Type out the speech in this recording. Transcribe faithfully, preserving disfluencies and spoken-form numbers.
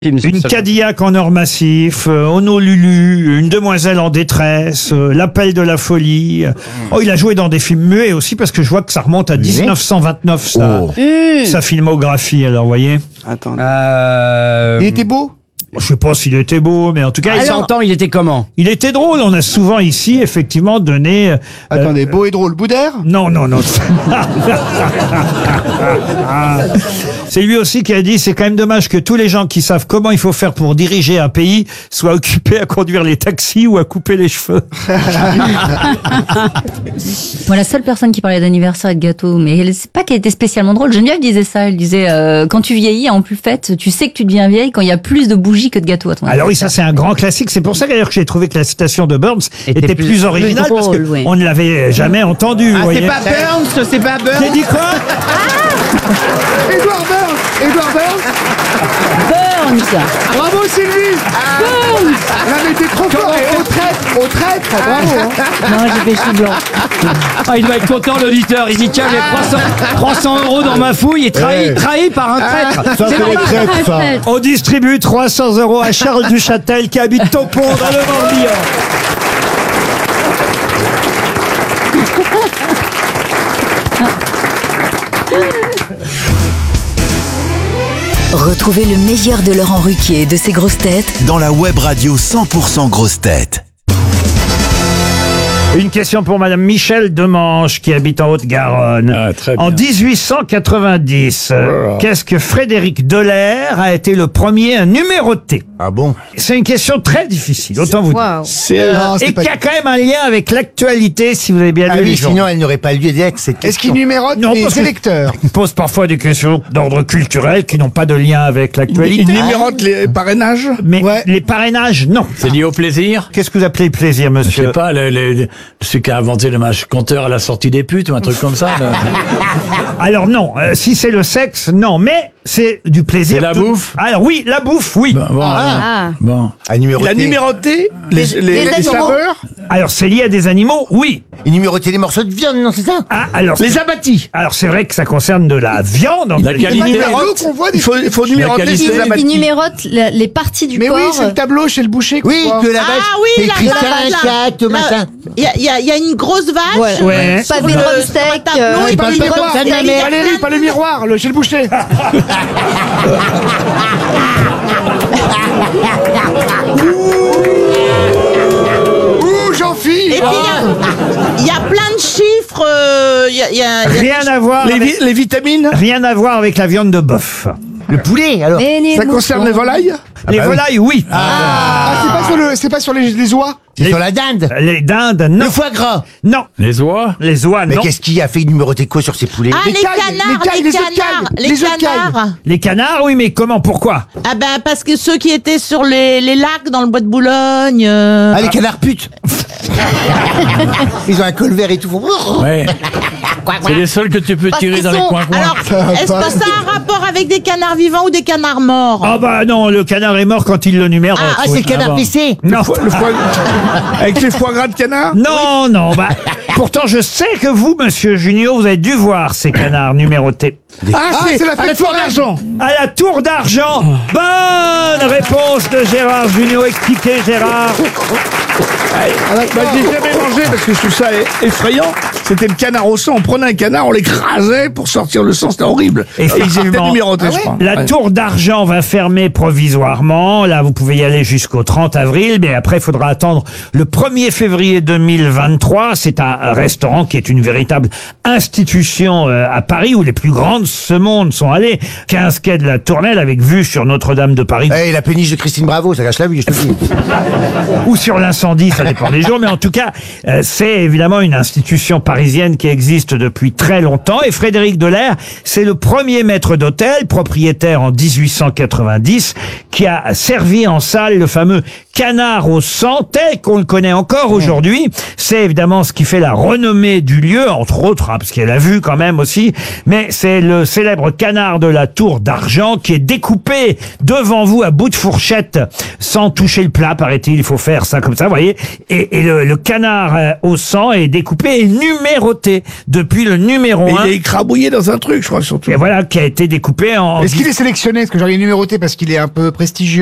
Une Cadillac en or massif, euh, Honolulu, une demoiselle en détresse, euh, l'appel de la folie. Oh, il a joué dans des films muets aussi parce que je vois que ça remonte à dix-neuf cent vingt-neuf, sa, Oh. sa filmographie. Alors, vous voyez. Attends. Euh... Il était beau? Je sais pas s'il était beau, mais en tout cas, À il, cent ans, il était comment? il était drôle. On a souvent ici, effectivement, donné... euh, Attendez, beau et drôle. Boudère? Non, non, non. C'est lui aussi qui a dit, c'est quand même dommage que tous les gens qui savent comment il faut faire pour diriger un pays soient occupés à conduire les taxis ou à couper les cheveux. Moi, la seule personne qui parlait d'anniversaire et de gâteau, mais elle- c'est pas qu'elle était spécialement drôle. Geneviève disait ça. Elle disait, euh, quand tu vieillis, en plus fait, tu sais que tu deviens vieille quand il y a plus de bougies que de gâteaux à ton Alors oui, ça anniversaire. c'est un grand classique. C'est pour ça d'ailleurs que j'ai trouvé que la citation de Burns était, Était plus, plus- originale plus parce drôle, que oui. on ne l'avait jamais entendue. vous Ah, voyez. c'est pas Burns, c'est pas J'ai Burns. dit quoi? Edouard Burns. Edouard Burns. Burns. Bravo Sylvie. Burns. Non mais t'es trop fort. Et au traître, au traître. Bravo. hein. Non, j'ai fait chou blanc. Ah, il doit être content, l'auditeur. Il dit, tiens, j'ai trois cents, trois cents euros dans ma fouille et trahi, Ouais. trahi par un traître. Ça, c'est les traites, ça. On distribue trois cents euros à Charles Duchâtel qui habite Taupon dans le Morbihan. Retrouvez le meilleur de Laurent Ruquier et de ses grosses têtes dans la web radio cent pour cent grosses têtes. Une question pour Madame Michel Demange qui habite en Haute-Garonne. Ah, très bien. En dix-huit cent quatre-vingt-dix, euh, qu'est-ce que Frédéric Delair a été le premier à numéroter? Ah bon? C'est une question très difficile, autant vous dire. C'est Non, c'est Et pas- qui a quand même un lien avec l'actualité, si vous avez bien Ah lu les oui, journaux. sinon elle n'aurait pas lieu d'être, cette Est-ce qu'il question. numérote Non, parce les que- électeurs? Il pose parfois des questions d'ordre culturel qui n'ont pas de lien avec l'actualité. Il numérote les parrainages. Mais Ouais. les parrainages, non. C'est lié au plaisir. Qu'est-ce que vous appelez plaisir, Je monsieur? sais pas, le, le- le- celui qui a inventé le match compteur à la sortie des putes ou un truc comme ça. là. Alors non, euh, si c'est le sexe, non, mais c'est du plaisir. C'est la tout- bouffe. Alors oui, la bouffe, oui. Bon, bon, Ah. bon. À numéroter. numéroté les, Les saveurs? Alors c'est lié à des animaux, oui. Il numérotait les morceaux de viande, non, c'est ça? Ah, alors Les abattis. alors c'est vrai que ça concerne de la viande. en La fait. qualité. Numérote, qu'on voit des- Il faut, il faut numéroter qualité. les Il, abattis. il numérote la- les parties du Mais corps. oui, c'est le tableau chez le boucher. qu'on Oui, voit. que la vache. Ah oui, c'est la écrit vache, cinq, là. quatre, machin. Il y a, il y a- il y a une grosse vache. Voilà. Ouais. Pas sur des le- drumsticks, sur un tableau, euh, et Pas puis le il y a- miroir, il y a- il y a Valérie, plein pas de- le miroir, le chez le boucher. Ouh, Jean-Philippe. Et puis il y a- il y, a plein de chiffres. euh, Il y a, il y a- il y a- Rien à voir. Les, avec, vi- les vitamines. rien à voir avec la viande de bœuf. Le poulet, alors. Mais les Ça concerne les moussons. volailles? les bah oui. volailles, oui. Ah, c'est pas sur le, c'est pas sur les, les oies? C'est les- sur la dinde. Les dindes, non. Le foie gras. Non. Les oies. Les oies, Mais non. qu'est-ce qui a fait numéroter quoi sur ces poulets? Ah, Les les, cailles, canards, les cailles, les, les œufs de canards, cailles, les les œufs de cailles. canards. Les canards, oui, mais comment, pourquoi? Ah ben parce que ceux qui étaient sur les, les lacs dans le bois de Boulogne. euh, Ah, les canards putes. Ils ont un col vert et tout. Ouais. C'est les seuls que tu peux Parce tirer qu'ils dans les sont- coins-coins. Alors, est-ce que ça a un rapport avec des canards vivants ou des canards morts? Ah bah non, le canard est mort quand il le numère. Ah, ah, c'est le canard bon. blessé. Non. Le foie- avec les foie gras de canard. Non, non, bah, pourtant je sais que vous, monsieur Junio, vous avez dû voir ces canards numérotés. Ah, c'est la fête foraine. d'argent. À la tour d'argent. Bonne réponse de Gérard Junio. Expliquez, Gérard. Bah, j'ai jamais mangé parce que je trouve ça effrayant. C'était le canard au sang. On prenait un canard, on l'écrasait pour sortir le sang. C'était horrible. Effectivement. Ils étaient numérotés, Ah je ouais crois. La Ouais. tour d'argent va fermer provisoirement. Là, vous pouvez y aller jusqu'au trente avril, mais après, il faudra attendre le premier février deux mille vingt-trois. C'est un restaurant qui est une véritable institution euh, à Paris, où les plus grandes de ce monde sont allées. quinze quai de la Tournelle, avec vue sur Notre-Dame de Paris. Eh, la péniche de Christine Bravo, ça gâche la vue, je te le dis. Ou sur l'incendie, ça dépend des jours, mais en tout cas, euh, c'est évidemment une institution parisienne qui existe depuis très longtemps, et Frédéric Delair, c'est le premier maître d'hôtel, propriétaire en dix-huit cent quatre-vingt-dix, qui a servi en salle le fameux canard au sang tel qu'on le connaît encore aujourd'hui. C'est évidemment ce qui fait la renommée du lieu, entre autres, hein, parce qu'il y a la vue quand même aussi, mais c'est le célèbre canard de la Tour d'Argent qui est découpé devant vous à bout de fourchette sans toucher le plat, paraît-il. Il faut faire ça comme ça, vous voyez. Et, et le, le canard euh, au sang est découpé et numéroté depuis le numéro Et un. il est écrabouillé dans un truc, je crois, surtout. Et voilà, qui a été découpé en... Est-ce qu'il est sélectionné? Est-ce que genre il est numéroté parce qu'il est un peu prestigieux?